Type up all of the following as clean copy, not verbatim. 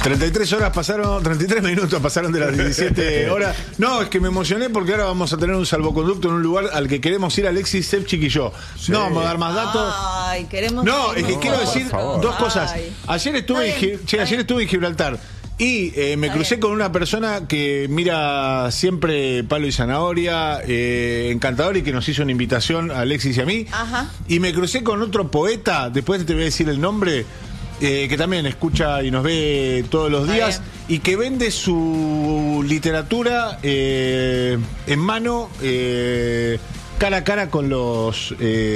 33 minutos pasaron de las 17 horas. No, es que me emocioné porque ahora vamos a tener un salvoconducto en un lugar al que queremos ir Alexis, Sevchik y yo. Sí. No vamos a dar más datos. Ay, queremos. No, es que quiero decir dos cosas. Ayer estuve en Gibraltar y me crucé con una persona que mira siempre Palo y Zanahoria, encantador, y que nos hizo una invitación a Alexis y a mí. Ajá. Y me crucé con otro poeta, después te voy a decir el nombre. Que también escucha y nos ve todos los días y que vende su literatura en mano, cara a cara con los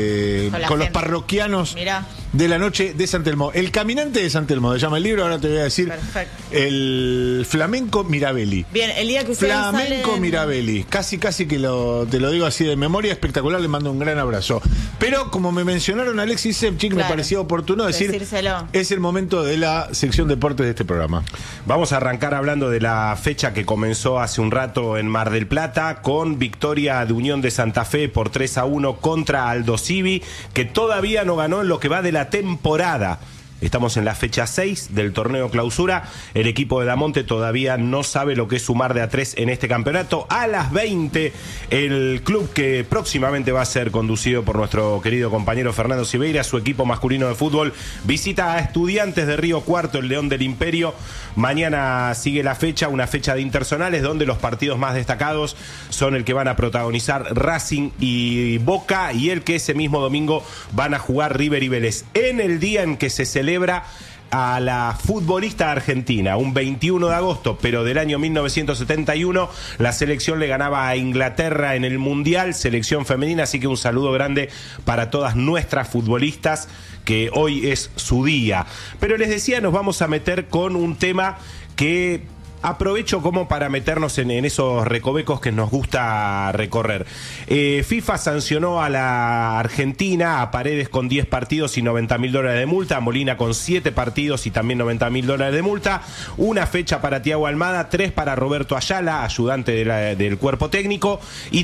parroquianos. Mirá. De la noche de San Telmo. El caminante de San Telmo, se llama el libro, ahora te voy a decir. Perfecto. El flamenco Mirabelli. Bien, el día que ustedes Flamenco Mirabelli. Casi que te lo digo así de memoria, espectacular, le mando un gran abrazo. Pero como me mencionaron Alexis Sevchik, me parecía oportuno decírselo. Es el momento de la sección deportes de este programa. Vamos a arrancar hablando de la fecha que comenzó hace un rato en Mar del Plata, con victoria de Unión de Santa Fe por 3-1 contra Aldosivi, que todavía no ganó en lo que va de la temporada. Estamos en la fecha 6 del torneo clausura. El equipo de Damonte todavía no sabe lo que es sumar de a 3 en este campeonato. A las 20, el club que próximamente va a ser conducido por nuestro querido compañero Fernando Siveira, su equipo masculino de fútbol, visita a Estudiantes de Río Cuarto, el León del Imperio. Mañana sigue la fecha, una fecha de interzonales, donde los partidos más destacados son el que van a protagonizar Racing y Boca, y el que ese mismo domingo van a jugar River y Vélez. En el día en que se celebra a la futbolista argentina, un 21 de agosto, pero del año 1971, la selección le ganaba a Inglaterra en el Mundial, selección femenina, así que un saludo grande para todas nuestras futbolistas, que hoy es su día. Pero les decía, nos vamos a meter con un tema que aprovecho como para meternos en esos recovecos que nos gusta recorrer. FIFA sancionó a la Argentina, a Paredes con 10 partidos y $90.000 de multa, a Molina con 7 partidos y también $90.000 de multa, una fecha para Thiago Almada, 3 para Roberto Ayala, ayudante del cuerpo técnico, y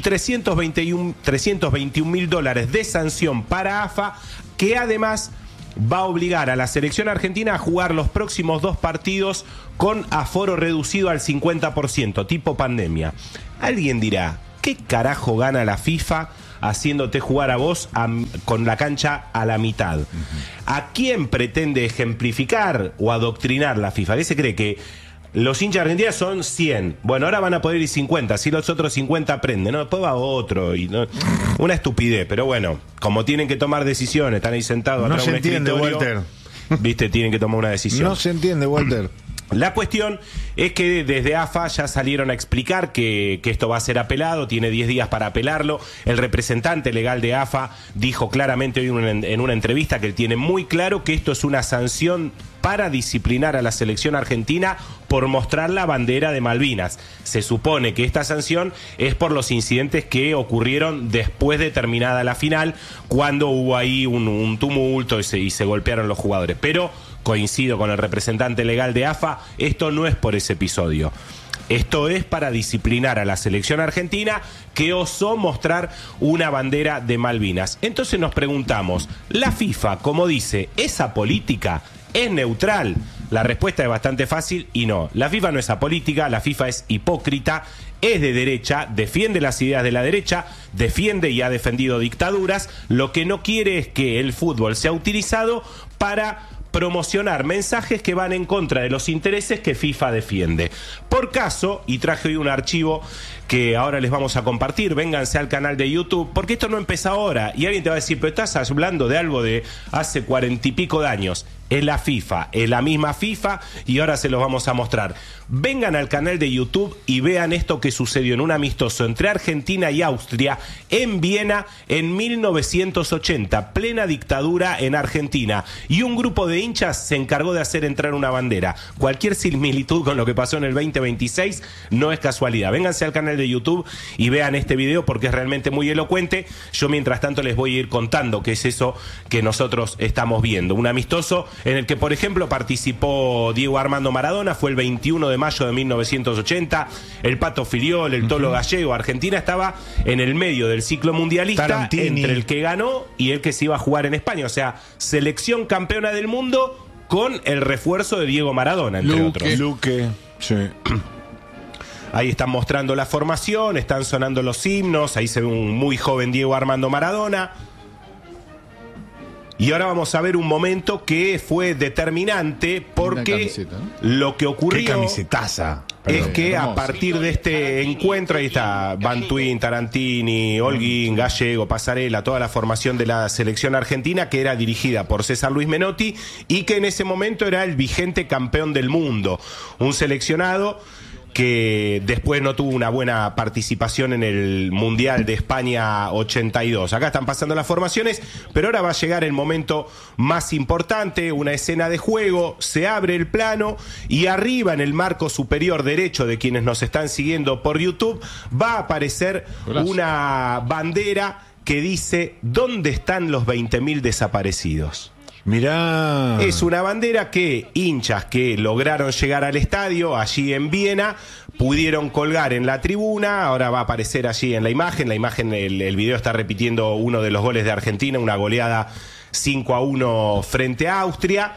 $321.000 de sanción para AFA, que además va a obligar a la selección argentina a jugar los próximos 2 partidos con aforo reducido al 50%, tipo pandemia. Alguien dirá, ¿qué carajo gana la FIFA haciéndote jugar a vos con la cancha a la mitad? ¿A quién pretende ejemplificar o adoctrinar la FIFA? ¿Qué se cree? Que los hinchas argentinos son 100. Bueno, ahora van a poder ir 50. Si los otros 50 aprenden, ¿no? Después va otro. Y no, una estupidez. Pero bueno, como tienen que tomar decisiones, están ahí sentados atrás de un escritorio. No se entiende, Walter. ¿Viste? Tienen que tomar una decisión. No se entiende, Walter. La cuestión es que desde AFA ya salieron a explicar que esto va a ser apelado, tiene 10 días para apelarlo. El representante legal de AFA dijo claramente hoy en una entrevista que él tiene muy claro que esto es una sanción para disciplinar a la selección argentina por mostrar la bandera de Malvinas. Se supone que esta sanción es por los incidentes que ocurrieron después de terminada la final, cuando hubo ahí un tumulto y se golpearon los jugadores. Pero coincido con el representante legal de AFA, esto no es por ese episodio. Esto es para disciplinar a la selección argentina que osó mostrar una bandera de Malvinas. Entonces nos preguntamos, ¿la FIFA, como dice, es apolítica? ¿Es neutral? La respuesta es bastante fácil y no. La FIFA no es apolítica, la FIFA es hipócrita, es de derecha, defiende las ideas de la derecha, defiende y ha defendido dictaduras. Lo que no quiere es que el fútbol sea utilizado para promocionar mensajes que van en contra de los intereses que FIFA defiende. Por caso, y traje hoy un archivo que ahora les vamos a compartir, vénganse al canal de YouTube, porque esto no empieza ahora, y alguien te va a decir, pero estás hablando de algo de hace 40 y pico de años. Es la FIFA, es la misma FIFA, y ahora se los vamos a mostrar. Vengan al canal de YouTube y vean esto que sucedió en un amistoso entre Argentina y Austria en Viena en 1980, plena dictadura en Argentina, y un grupo de hinchas se encargó de hacer entrar una bandera. Cualquier similitud con lo que pasó en el 2026 no es casualidad. Vénganse al canal de YouTube y vean este video porque es realmente muy elocuente. Yo mientras tanto les voy a ir contando qué es eso que nosotros estamos viendo. Un amistoso en el que, por ejemplo, participó Diego Armando Maradona, fue el 21 de mayo de 1980, el Pato Filiol, el Tolo Gallego. Argentina estaba en el medio del ciclo mundialista, Tarantini, entre el que ganó y el que se iba a jugar en España. O sea, selección campeona del mundo con el refuerzo de Diego Maradona, entre otros. Luque, sí. Ahí están mostrando la formación, están sonando los himnos, ahí se ve un muy joven Diego Armando Maradona. Y ahora vamos a ver un momento que fue determinante porque lo que ocurrió... ¡Qué camisetaza! Es que a partir de este encuentro, ahí está Bantuín, Tarantini, Holguín, Gallego, Pasarela, toda la formación de la selección argentina que era dirigida por César Luis Menotti y que en ese momento era el vigente campeón del mundo. Un seleccionado que después no tuvo una buena participación en el Mundial de España 82. Acá están pasando las formaciones, pero ahora va a llegar el momento más importante, una escena de juego, se abre el plano y arriba en el marco superior derecho de quienes nos están siguiendo por YouTube va a aparecer una bandera que dice ¿dónde están los 20.000 desaparecidos? Mirá. Es una bandera que hinchas que lograron llegar al estadio, allí en Viena, pudieron colgar en la tribuna. Ahora va a aparecer allí en la imagen. El video está repitiendo uno de los goles de Argentina, una goleada 5-1 frente a Austria.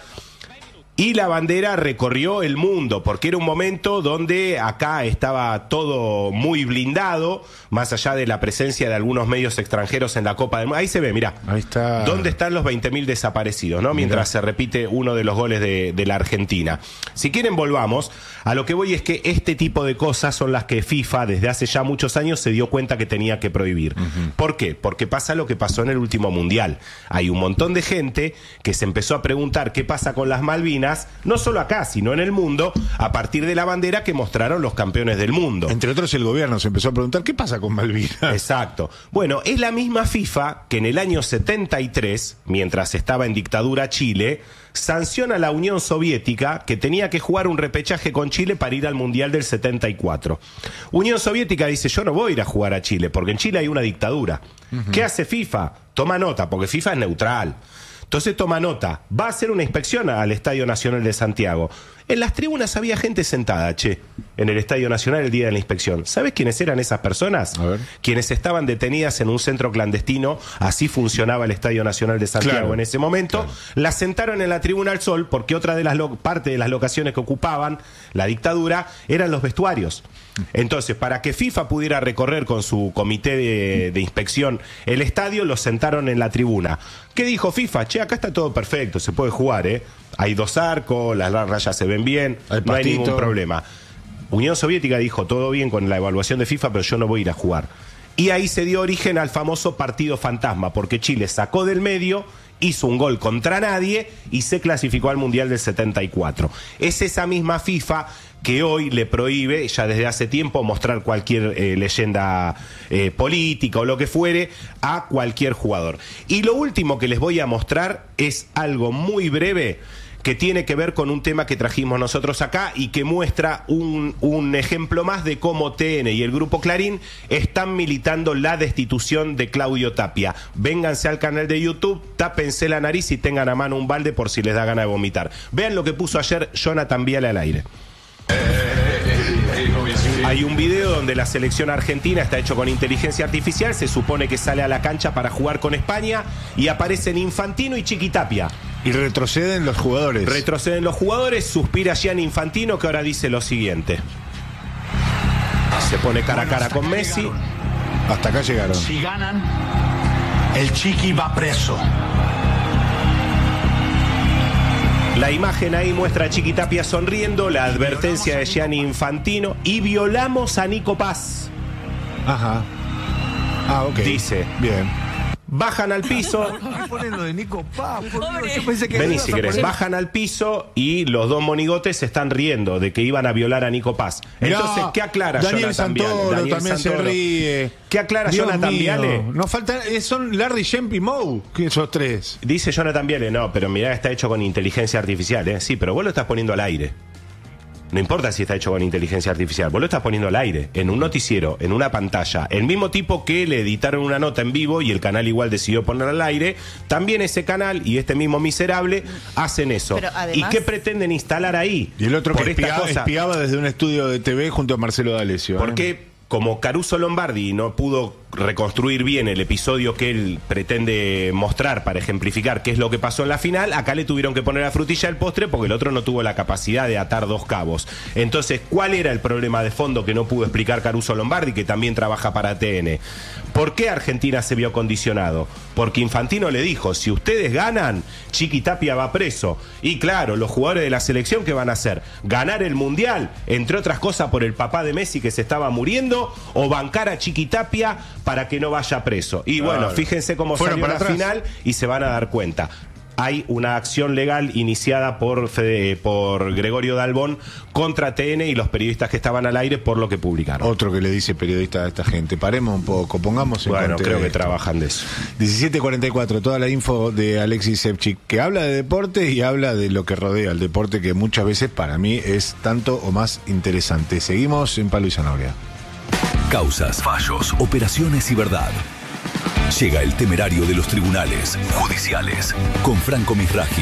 Y la bandera recorrió el mundo, porque era un momento donde acá estaba todo muy blindado, más allá de la presencia de algunos medios extranjeros en la Copa del Mundo. Ahí se ve, mirá. Ahí está. ¿Dónde están los 20.000 desaparecidos? ¿No? Mientras se repite uno de los goles de la Argentina. Si quieren, volvamos. A lo que voy es que este tipo de cosas son las que FIFA, desde hace ya muchos años, se dio cuenta que tenía que prohibir. ¿Por qué? Porque pasa lo que pasó en el último Mundial. Hay un montón de gente que se empezó a preguntar qué pasa con las Malvinas, no solo acá, sino en el mundo, a partir de la bandera que mostraron los campeones del mundo. Entre otros, el gobierno se empezó a preguntar qué pasa con Malvinas. Exacto. Bueno, es la misma FIFA que en el año 73, mientras estaba en dictadura Chile, sanciona a la Unión Soviética que tenía que jugar un repechaje con Chile para ir al Mundial del 74. Unión Soviética dice, yo no voy a ir a jugar a Chile, porque en Chile hay una dictadura. ¿Qué hace FIFA? Toma nota, porque FIFA es neutral. Entonces toma nota, va a hacer una inspección al Estadio Nacional de Santiago. En las tribunas había gente sentada, en el Estadio Nacional el día de la inspección. ¿Sabes quiénes eran esas personas? A ver. Quienes estaban detenidas en un centro clandestino, así funcionaba el Estadio Nacional de Santiago en ese momento. Claro. Las sentaron en la Tribuna al Sol porque otra de las parte de las locaciones que ocupaban la dictadura eran los vestuarios. Entonces, para que FIFA pudiera recorrer con su comité de inspección el estadio, los sentaron en la tribuna. ¿Qué dijo FIFA? Acá está todo perfecto, se puede jugar, Hay dos arcos, las rayas se ven bien, no hay ningún problema. Unión Soviética dijo, todo bien con la evaluación de FIFA, pero yo no voy a ir a jugar. Y ahí se dio origen al famoso partido fantasma, porque Chile sacó del medio, hizo un gol contra nadie y se clasificó al Mundial del 74. Es esa misma FIFA que hoy le prohíbe, ya desde hace tiempo, mostrar cualquier leyenda política o lo que fuere a cualquier jugador. Y lo último que les voy a mostrar es algo muy breve que tiene que ver con un tema que trajimos nosotros acá y que muestra un ejemplo más de cómo TN y el Grupo Clarín están militando la destitución de Claudio Tapia. Vénganse al canal de YouTube, tápense la nariz y tengan a mano un balde por si les da ganas de vomitar. Vean lo que puso ayer Jonathan Viale al aire. Hay un video donde la selección argentina está hecho con inteligencia artificial, se supone que sale a la cancha para jugar con España y aparecen Infantino y Chiquitapia. Y retroceden los jugadores. Retroceden los jugadores, suspira Gianni Infantino que ahora dice lo siguiente. Se pone cara a cara con Messi. Hasta acá llegaron. Si ganan, el Chiqui va preso. La imagen ahí muestra a Chiquitapia sonriendo, la advertencia de Gianni Infantino y violamos a Nico Paz. Ajá. Ok. Dice. Bien. Bajan al piso. Vení si querés. Bajan al piso y los dos monigotes se están riendo de que iban a violar a Nico Paz. Entonces, ¿qué aclara Daniel Jonathan Santoro? Viale? También Santoro. se ríe. ¿Qué aclara Dios Jonathan mío. Viale? Nos faltan, son Larry, Shemp y Moe, que esos tres. Dice Jonathan Viale, no, pero mirá, está hecho con inteligencia artificial, Sí, pero vos lo estás poniendo al aire. No importa si está hecho con inteligencia artificial, vos lo estás poniendo al aire, en un noticiero, en una pantalla. El mismo tipo que le editaron una nota en vivo y el canal igual decidió poner al aire, también ese canal y este mismo miserable hacen eso. Pero además, ¿y qué pretenden instalar ahí? Y el otro Por que esta cosa. espiaba desde un estudio de TV junto a Marcelo D'Alessio. Porque como Caruso Lombardi no pudo reconstruir bien el episodio que él pretende mostrar para ejemplificar qué es lo que pasó en la final, acá le tuvieron que poner la frutilla del postre porque el otro no tuvo la capacidad de atar dos cabos. Entonces, ¿cuál era el problema de fondo que no pudo explicar Caruso Lombardi, que también trabaja para TN? ¿Por qué Argentina se vio condicionado? Porque Infantino le dijo, si ustedes ganan, Chiqui Tapia va preso. Y claro, los jugadores de la selección, ¿qué van a hacer? ¿Ganar el Mundial? Entre otras cosas por el papá de Messi que se estaba muriendo, o bancar a Chiqui Tapia para que no vaya preso. Y bueno, fíjense cómo salió la final y se van a dar cuenta. Hay una acción legal iniciada por Gregorio Dalbón contra TN y los periodistas que estaban al aire por lo que publicaron. Otro que le dice periodista a esta gente, paremos un poco, pongamos en Bueno, creo que esto. trabajan de eso. 17:44, toda la info de Alexis Sevchik, que habla de deporte y habla de lo que rodea al deporte, que muchas veces para mí es tanto o más interesante. Seguimos en Palo y Zanahoria. Causas, fallos, operaciones y verdad. Llega el temerario de los tribunales judiciales con Franco Misraji.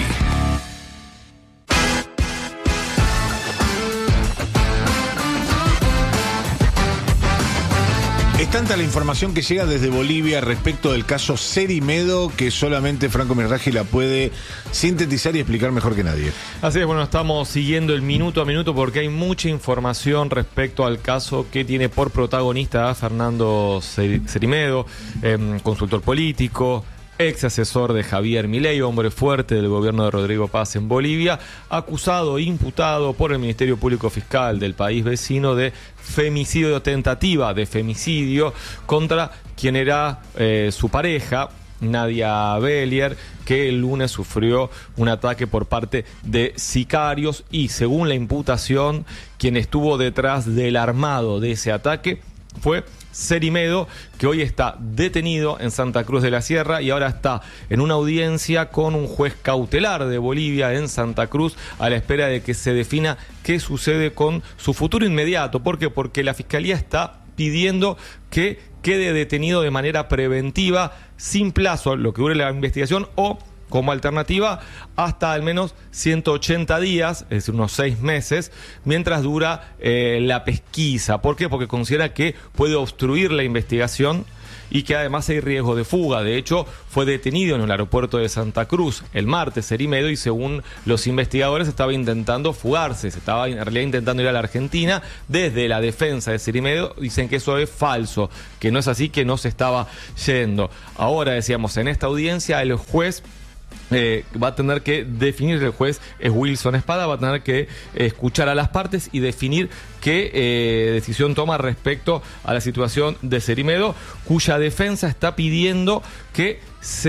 Es tanta la información que llega desde Bolivia respecto del caso Cerimedo que solamente Franco Misraji la puede sintetizar y explicar mejor que nadie. Así es, bueno, estamos siguiendo el minuto a minuto porque hay mucha información respecto al caso que tiene por protagonista a Fernando Cerimedo, consultor político, ex asesor de Javier Milei, hombre fuerte del gobierno de Rodrigo Paz en Bolivia, acusado e imputado por el Ministerio Público Fiscal del país vecino de femicidio, tentativa de femicidio contra quien era su pareja, Nadia Belier, que el lunes sufrió un ataque por parte de sicarios y, según la imputación, quien estuvo detrás del armado de ese ataque fue Cerimedo, que hoy está detenido en Santa Cruz de la Sierra y ahora está en una audiencia con un juez cautelar de Bolivia en Santa Cruz a la espera de que se defina qué sucede con su futuro inmediato. ¿Por qué? Porque la Fiscalía está pidiendo que quede detenido de manera preventiva, sin plazo, lo que dure la investigación, o como alternativa hasta al menos 180 días, es decir, unos 6 meses, mientras dura la pesquisa. ¿Por qué? Porque considera que puede obstruir la investigación y que además hay riesgo de fuga. De hecho, fue detenido en el aeropuerto de Santa Cruz el martes Cerimedo y, según los investigadores, estaba intentando fugarse, se estaba en realidad intentando ir a la Argentina. Desde la defensa de Cerimedo dicen que eso es falso, que no es así, que no se estaba yendo. Ahora, decíamos, en esta audiencia el juez va a tener que definir, el juez es Wilson Espada, va a tener que escuchar a las partes y definir qué decisión toma respecto a la situación de Cerimedo, cuya defensa está pidiendo que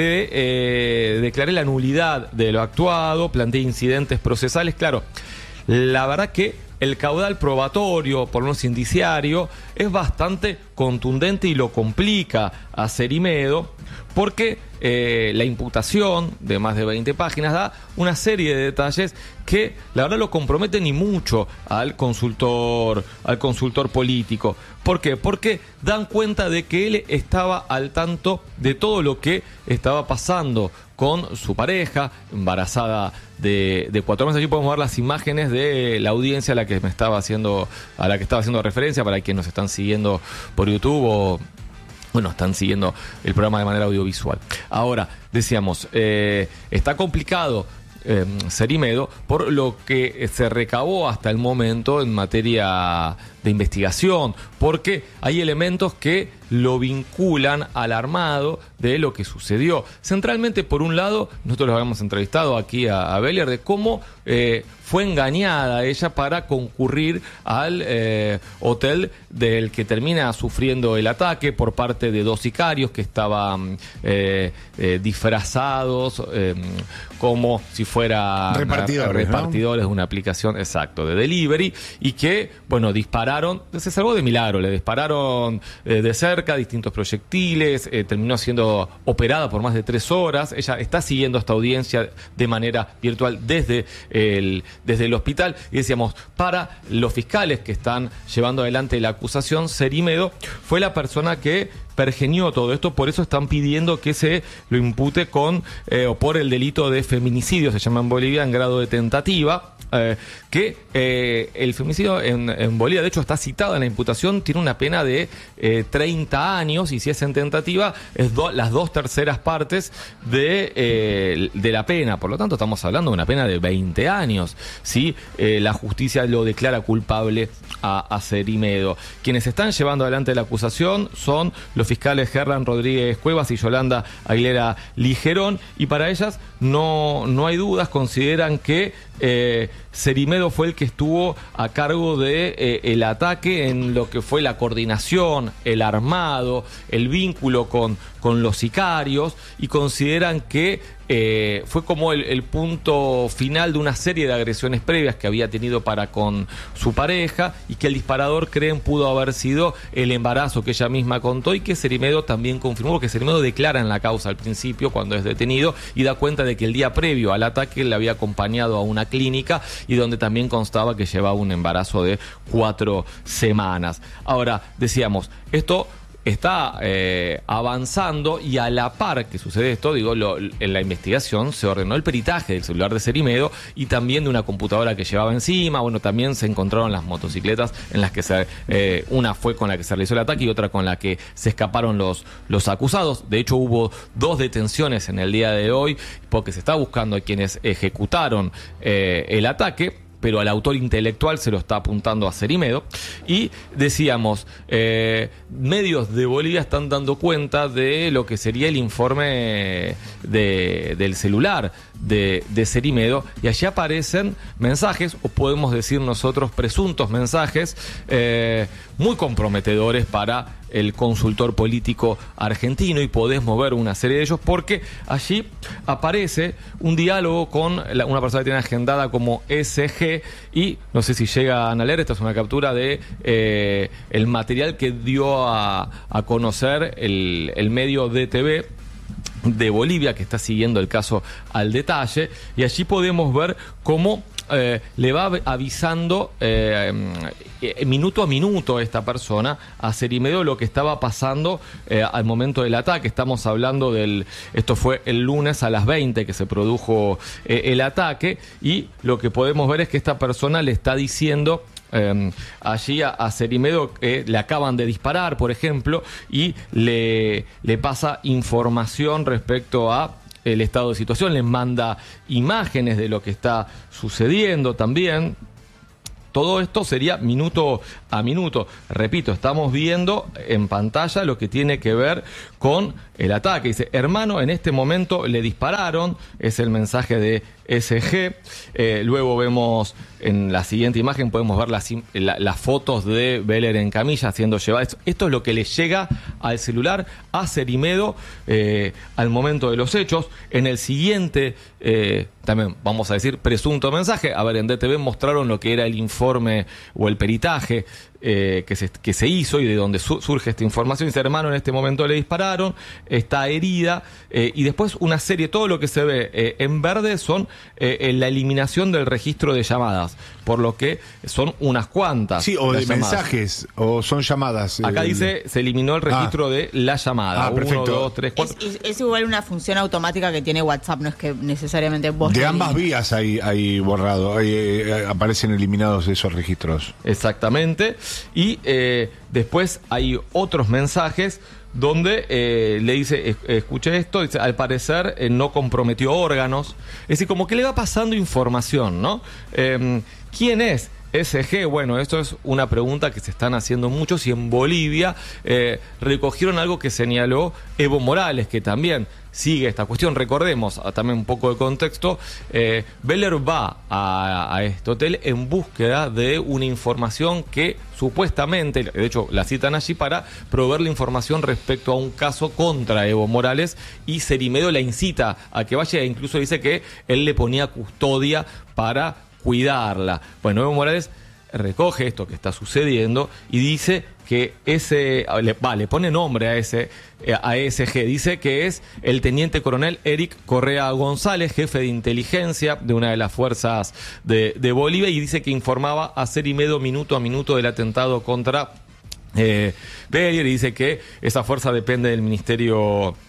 se declare la nulidad de lo actuado, plantea incidentes procesales. Claro, la verdad que el caudal probatorio, por lo menos indiciario, es bastante contundente y lo complica a Cerimedo, porque la imputación de más de 20 páginas da una serie de detalles que la verdad lo comprometen y mucho al consultor político. ¿Por qué? Porque dan cuenta de que él estaba al tanto de todo lo que estaba pasando con su pareja, embarazada de 4 meses. Aquí podemos ver las imágenes de la audiencia a la que estaba haciendo referencia, para quienes nos están siguiendo por YouTube o están siguiendo el programa de manera audiovisual. Ahora, decíamos, está complicado Cerimedo por lo que se recabó hasta el momento en materia de investigación, porque hay elementos que lo vinculan al armado de lo que sucedió. Centralmente, por un lado, nosotros lo habíamos entrevistado aquí a Belier, de cómo fue engañada ella para concurrir al hotel del que termina sufriendo el ataque por parte de 2 sicarios que estaban disfrazados como si fueran repartidores de una aplicación, exacto, de delivery, y que, dispararon, se salvó de milagro, le dispararon de cerca distintos proyectiles, terminó siendo operada por más de 3 horas. Ella está siguiendo esta audiencia de manera virtual desde el hospital. Y decíamos, para los fiscales que están llevando adelante la acusación, Cerimedo fue la persona que pergenió todo esto, por eso están pidiendo que se lo impute con o por el delito de feminicidio, se llama en Bolivia, en grado de tentativa, que el femicidio en Bolivia, de hecho, está citado en la imputación, tiene una pena de 30 años y si es en tentativa, es las 2/3 partes de la pena. Por lo tanto, estamos hablando de una pena de 20 años. Si la justicia lo declara culpable a Cerimedo. Quienes están llevando adelante la acusación son los fiscales Gerlan Rodríguez Cuevas y Yolanda Aguilera Ligerón, y para ellas no hay dudas, consideran que Cerimedo fue el que estuvo a cargo de el ataque en lo que fue la coordinación, el armado, el vínculo con los sicarios, y consideran que fue como el punto final de una serie de agresiones previas que había tenido para con su pareja, y que el disparador creen pudo haber sido el embarazo que ella misma contó, y que Cerimedo también confirmó, que Cerimedo declara en la causa al principio cuando es detenido y da cuenta de que el día previo al ataque le había acompañado a una clínica y donde también constaba que llevaba un embarazo de 4 semanas. Ahora, decíamos, esto está avanzando, y a la par que sucede esto, en la investigación se ordenó el peritaje del celular de Cerimedo y también de una computadora que llevaba encima. Bueno, también se encontraron las motocicletas en las que una fue con la que se realizó el ataque y otra con la que se escaparon los acusados. De hecho, hubo 2 detenciones en el día de hoy porque se está buscando a quienes ejecutaron el ataque, pero al autor intelectual se lo está apuntando a Cerimedo. Y decíamos, medios de Bolivia están dando cuenta de lo que sería el informe del celular de Cerimedo, y allí aparecen mensajes, o podemos decir nosotros presuntos mensajes, muy comprometedores para el consultor político argentino, y podemos ver una serie de ellos porque allí aparece un diálogo con una persona que tiene agendada como SG, y no sé si llegan a leer, esta es una captura de el material que dio a conocer el medio DTV de Bolivia, que está siguiendo el caso al detalle, y allí podemos ver cómo le va avisando minuto a minuto esta persona a Cerimedo lo que estaba pasando al momento del ataque. Estamos hablando esto fue el lunes a las 20 que se produjo el ataque, y lo que podemos ver es que esta persona le está diciendo allí a Cerimedo le acaban de disparar, por ejemplo, y le pasa información respecto a el estado de situación, le manda imágenes de lo que está sucediendo también. Todo esto sería minuto a minuto. Repito, estamos viendo en pantalla lo que tiene que ver con el ataque. Dice, hermano, en este momento le dispararon, es el mensaje de SG. Luego vemos en la siguiente imagen, podemos ver las fotos de Beller en camilla siendo llevada. Esto es lo que le llega al celular a Cerimedo al momento de los hechos. En el siguiente, también vamos a decir presunto mensaje. A ver, en DTV mostraron lo que era el informe o el peritaje que se hizo y de donde surge esta información. Dice, hermano, en este momento le dispararon, está herida, y después una serie, todo lo que se ve en verde son la eliminación del registro de llamadas, por lo que son unas cuantas. Sí, o de llamadas. Mensajes, o son llamadas. Acá dice, se eliminó el registro de la llamada. Perfecto. 1, 2, 3, 4. Es igual una función automática que tiene WhatsApp, no es que necesariamente vos... De ambas vías hay borrado, aparecen eliminados esos registros. Exactamente. Y después hay otros mensajes donde le dice, escuché esto, dice, al parecer no comprometió órganos. Es decir, como que le va pasando información, ¿no? ¿Quién es SG? Bueno, esto es una pregunta que se están haciendo muchos, y en Bolivia recogieron algo que señaló Evo Morales, que también sigue esta cuestión. Recordemos, también un poco de contexto, Beller va a este hotel en búsqueda de una información que supuestamente, de hecho la citan allí para proveerle información respecto a un caso contra Evo Morales, y Cerimedo la incita a que vaya, e incluso dice que él le ponía custodia para cuidarla. Bueno, Evo Morales recoge esto que está sucediendo y dice que le pone nombre a SG, dice que es el teniente coronel Eric Correa González, jefe de inteligencia de una de las fuerzas de Bolivia, y dice que informaba a Cerimedo minuto a minuto del atentado contra Beller, y dice que esa fuerza depende del Ministerio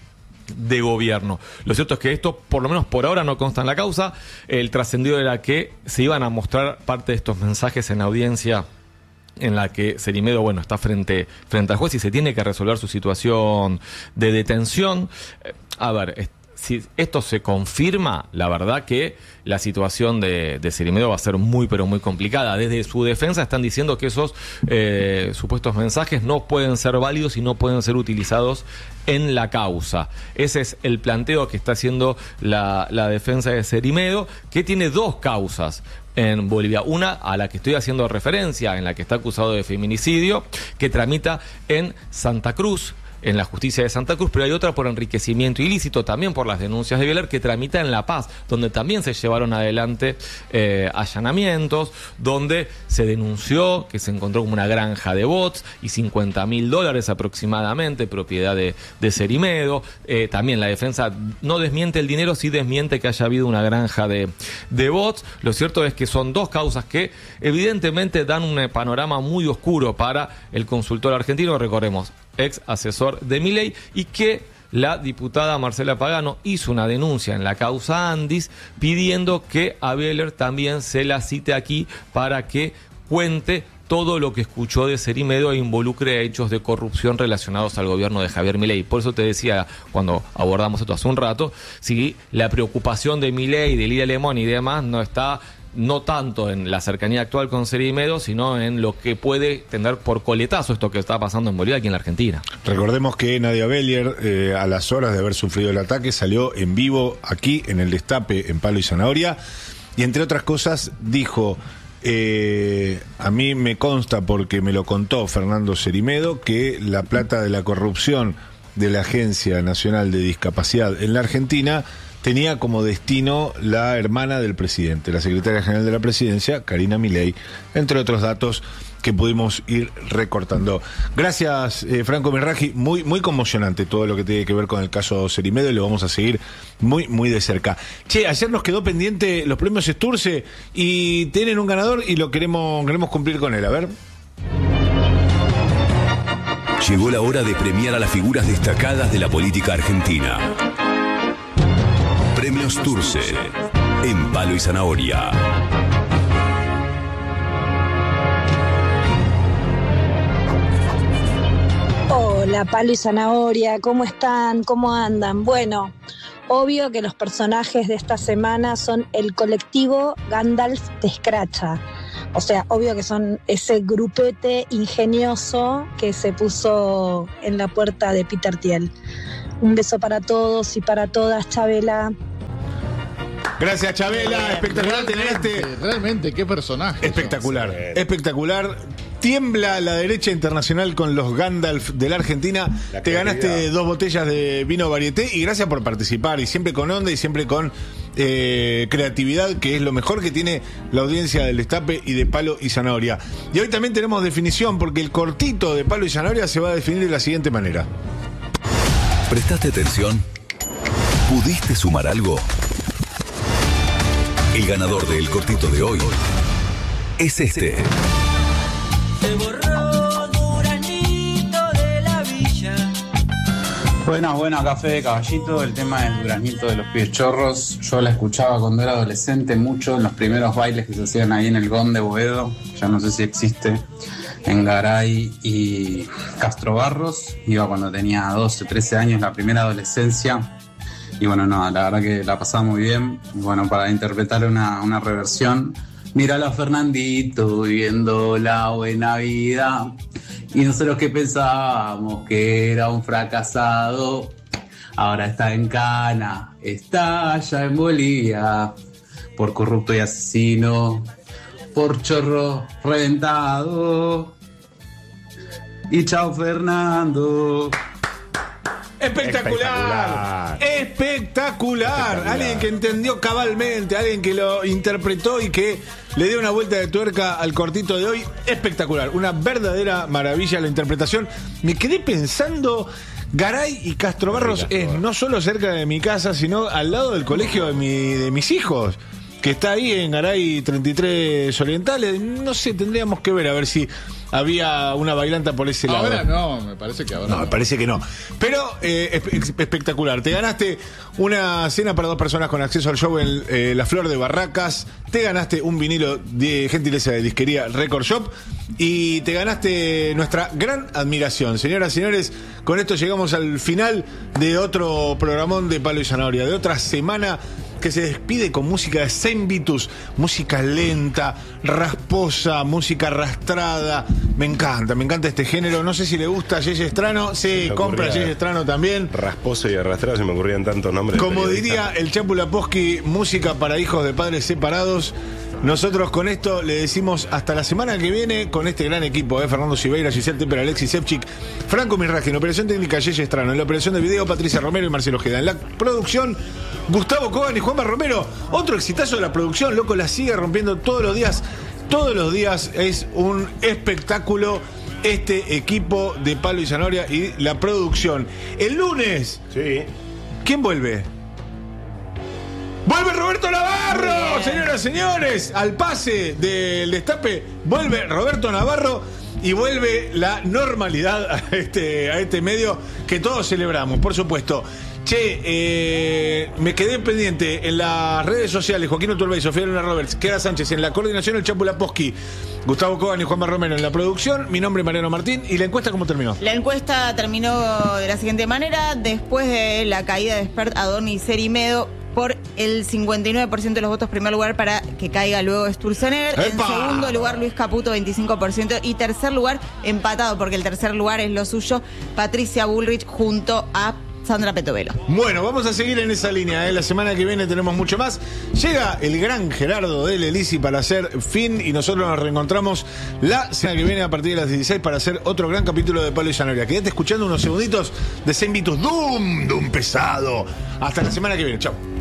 de gobierno. Lo cierto es que esto, por lo menos por ahora, no consta en la causa. El trascendido era que se iban a mostrar parte de estos mensajes en audiencia en la que Cerimedo, bueno, está frente al juez y se tiene que resolver su situación de detención. A ver, si esto se confirma, la verdad que la situación de Cerimedo va a ser muy, pero muy complicada. Desde su defensa están diciendo que esos supuestos mensajes no pueden ser válidos y no pueden ser utilizados en la causa. Ese es el planteo que está haciendo la defensa de Cerimedo, que tiene dos causas en Bolivia. Una a la que estoy haciendo referencia, en la que está acusado de feminicidio, que tramita en Santa Cruz, en la justicia de Santa Cruz, pero hay otra por enriquecimiento ilícito, también por las denuncias de Bieler, que tramita en La Paz, donde también se llevaron adelante allanamientos, donde se denunció que se encontró como una granja de bots y $50.000 aproximadamente, propiedad de Cerimedo. También la defensa no desmiente el dinero, sí desmiente que haya habido una granja de bots. Lo cierto es que son dos causas que evidentemente dan un panorama muy oscuro para el consultor argentino. Recordemos, ex asesor de Milei, y que la diputada Marcela Pagano hizo una denuncia en la causa Andis pidiendo que a Bieler también se la cite aquí para que cuente todo lo que escuchó de Cerimedo e involucre hechos de corrupción relacionados al gobierno de Javier Milei. Por eso te decía, cuando abordamos esto hace un rato, si la preocupación de Milei, de Lidia Lemón y demás no está no tanto en la cercanía actual con Cerimedo, sino en lo que puede tener por coletazo esto que está pasando en Bolivia aquí en la Argentina. Recordemos que Nadia Belier, a las horas de haber sufrido el ataque, salió en vivo aquí en el Destape, en Palo y Zanahoria, y entre otras cosas dijo: a mí me consta, porque me lo contó Fernando Cerimedo, que la plata de la corrupción de la Agencia Nacional de Discapacidad en la Argentina tenía como destino la hermana del presidente, la secretaria general de la presidencia, Karina Milei, entre otros datos que pudimos ir recortando. Gracias, Franco Mirraji. Muy, muy conmocionante todo lo que tiene que ver con el caso Cerimedo, y lo vamos a seguir muy, muy de cerca. Che, ayer nos quedó pendiente los premios Sturce y tienen un ganador y lo queremos cumplir con él. A ver. Llegó la hora de premiar a las figuras destacadas de la política argentina. Premios Sturce, en Palo y Zanahoria. Hola, Palo y Zanahoria, ¿cómo están? ¿Cómo andan? Bueno, obvio que los personajes de esta semana son el colectivo Gandalf de Scratcha. O sea, obvio que son ese grupete ingenioso que se puso en la puerta de Peter Thiel. Un beso para todos y para todas, Chabela. Gracias, Chabela. Espectacular tenerte. Realmente, qué personaje. Espectacular, espectacular. Tiembla la derecha internacional con los Gandalf de la Argentina. Te ganaste 2 botellas de vino varieté, y gracias por participar, y siempre con onda y siempre con creatividad, que es lo mejor que tiene la audiencia del Destape y de Palo y Zanahoria. Y hoy también tenemos definición, porque el cortito de Palo y Zanahoria se va a definir de la siguiente manera. ¿Prestaste atención? ¿Pudiste sumar algo? El ganador del cortito de hoy es este. Se borró Duraznito de la villa. Buenas, Café de Caballito. El tema del Duraznito de los Pies Chorros. Yo la escuchaba cuando era adolescente mucho en los primeros bailes que se hacían ahí en el GON de Boedo. Ya no sé si existe. En Garay y Castro Barros. Iba cuando tenía 12, 13 años, la primera adolescencia. Y bueno, no, la verdad que la pasaba muy bien. Bueno, para interpretar una reversión, míralo a Fernandito viviendo la buena vida. Y nosotros que pensábamos que era un fracasado, ahora está en cana, está allá en Bolivia, por corrupto y asesino, por chorro reventado. Y chao, Fernando. Espectacular. Alguien que entendió cabalmente, alguien que lo interpretó y que le dio una vuelta de tuerca al cortito de hoy. Espectacular, una verdadera maravilla la interpretación. Me quedé pensando, Garay y Castro Barros es no solo cerca de mi casa, sino al lado del colegio de mis hijos. que está ahí en Garay 33 Orientales. No sé, tendríamos que ver a ver si había una bailanta por ese lado. Ahora no, me parece que ahora No, me parece que no. Pero espectacular. Te ganaste una cena para 2 personas con acceso al show en La Flor de Barracas. Te ganaste un vinilo de gentileza de disquería Record Shop. Y te ganaste nuestra gran admiración. Señoras y señores, con esto llegamos al final de otro programón de Palo y Zanahoria, de otra semana que se despide con música de Saint Vitus, música lenta, rasposa, música arrastrada. Me encanta este género. No sé si le gusta a Yeye Estrano. Sí, compra a Yeye Estrano también. Rasposo y arrastrado, se me ocurrían tantos nombres. Como diría el Chapu Laposki, música para hijos de padres separados. Nosotros con esto le decimos hasta la semana que viene con este gran equipo, Fernando Siveira, Giselle Temper, Alexis Sepchik, Franco Mirraje, en operación técnica Yeye Estrano, en la operación de video Patricia Romero y Marcelo Ojeda, en la producción Gustavo Kogan y Juanma Romero. Otro exitazo de la producción, loco, la sigue rompiendo todos los días. Todos los días es un espectáculo este equipo de Palo y Zanahoria y la producción. El lunes, sí. ¿Quién vuelve? ¡Vuelve Roberto Navarro! Señoras y señores, al pase del destape, vuelve Roberto Navarro y vuelve la normalidad a este medio que todos celebramos, por supuesto. Che, me quedé pendiente en las redes sociales, Joaquín Uturbey, Sofía Luna Roberts, Kera Sánchez, en la coordinación el Chapu Laposki, Gustavo Kogan y Juanma Romero en la producción, mi nombre es Mariano Martín. ¿Y la encuesta cómo terminó? La encuesta terminó de la siguiente manera: después de la caída de Spert, Adorni y Cerimedo, por el 59% de los votos, primer lugar para que caiga luego Sturzenegger. En segundo lugar Luis Caputo, 25%. Y tercer lugar, empatado, porque el tercer lugar es lo suyo, Patricia Bullrich junto a Sandra Petovelo. Bueno, vamos a seguir en esa línea, La semana que viene tenemos mucho más. Llega el gran Gerardo del Elisi para hacer fin y nosotros nos reencontramos la semana que viene a partir de las 16 para hacer otro gran capítulo de Palo y Zanahoria. Quédate escuchando unos segunditos de Saint Vitus. Doom pesado. Hasta la semana que viene. Chau.